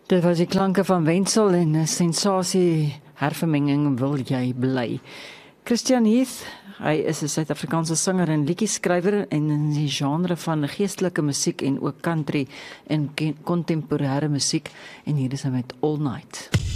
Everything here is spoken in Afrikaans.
Dit was die klanke van Wenzel en 'n sensasie hervermenging Wil jy bly. Christian Heath, hy is 'n Suid-Afrikaanse sanger en liedjie-skrywer en in die genre van geestelike musiek en ook country en kontemporêre musiek en hier is hy met All Night.